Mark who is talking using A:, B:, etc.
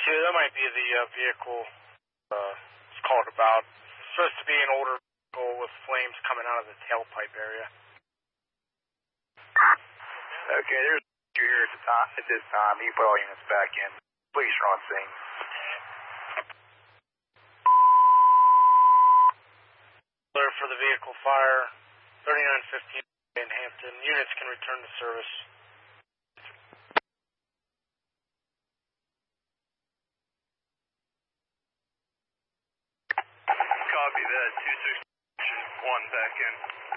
A: that might be the vehicle it's called about. It's supposed to be an older vehicle with flames coming out of the tailpipe area.
B: Okay, there's a here at this time. You can put all units back in. Police are on scene.
A: Alert for the vehicle fire, 3915 in Hampton. Units can return to service.
B: Copy that. 261 back in.